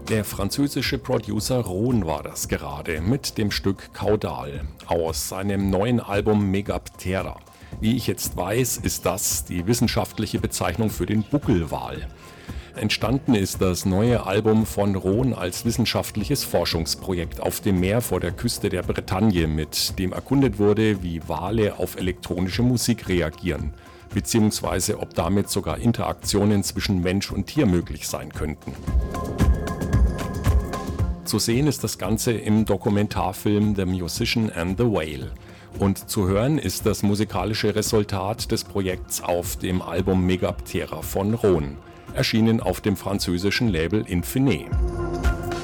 Der französische Producer Rhône war das gerade mit dem Stück Caudal aus seinem neuen Album Megaptera. Wie ich jetzt weiß, ist das die wissenschaftliche Bezeichnung für den Buckelwal. Entstanden ist das neue Album von Rhône als wissenschaftliches Forschungsprojekt auf dem Meer vor der Küste der Bretagne, mit dem erkundet wurde, wie Wale auf elektronische Musik reagieren, beziehungsweise ob damit sogar Interaktionen zwischen Mensch und Tier möglich sein könnten. Zu sehen ist das Ganze im Dokumentarfilm The Musician and the Whale. Und zu hören ist das musikalische Resultat des Projekts auf dem Album Megaptera von Rhône, erschienen auf dem französischen Label Infinet.